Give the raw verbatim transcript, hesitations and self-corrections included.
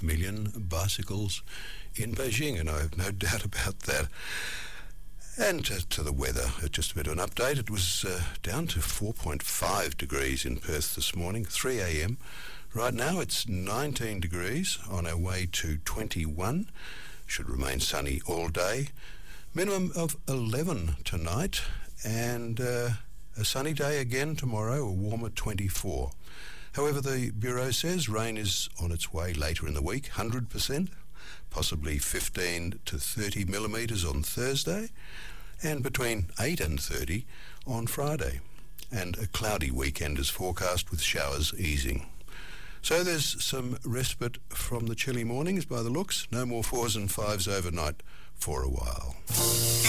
million bicycles in Beijing, and I have no doubt about that. And uh, to the weather, uh, just a bit of an update. It was uh, down to four point five degrees in Perth this morning, three a.m. Right now it's nineteen degrees, on our way to twenty-one. Should remain sunny all day. Minimum of eleven tonight, and uh, a sunny day again tomorrow, a warmer twenty-four. However, the Bureau says rain is on its way later in the week, one hundred percent, possibly fifteen to thirty millimetres on Thursday, and between eight and thirty on Friday. And a cloudy weekend is forecast with showers easing. So there's some respite from the chilly mornings by the looks. No more fours and fives overnight for a while.